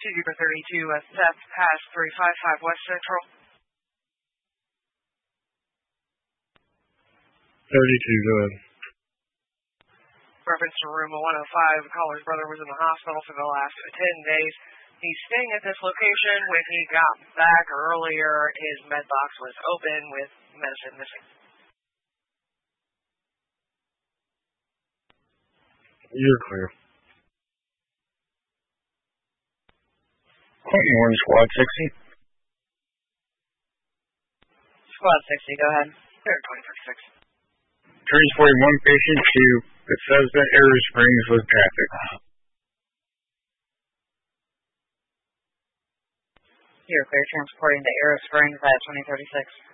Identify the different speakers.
Speaker 1: 32 Seth Pass 355 West Central.
Speaker 2: 32, go ahead.
Speaker 1: Reference to room 105, caller's brother was in the hospital for the last 10 days. He's staying at this location. When he got back earlier, his med box was open with medicine missing.
Speaker 2: You're clear.
Speaker 3: Clinton 1, Squad 60.
Speaker 1: Squad 60, go ahead. They're 26.
Speaker 3: Transporting one patient to Bethesda Arrow Springs with traffic.
Speaker 1: You're clear transporting to Arrow Springs at 2036.